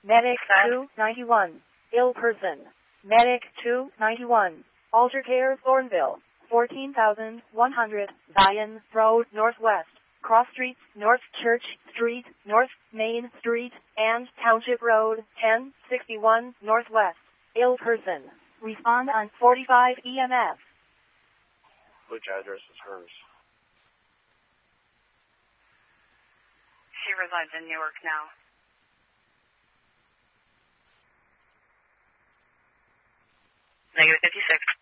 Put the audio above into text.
Medic 291. Ill person. Medic 291. Alter Care Thornville. 14,100 Zion Road Northwest. Cross Streets, North Church Street, North Main Street, and Township Road, 1061 Northwest. Ill person. Respond on 45 EMF. Which address is hers? She resides in Newark now. -56.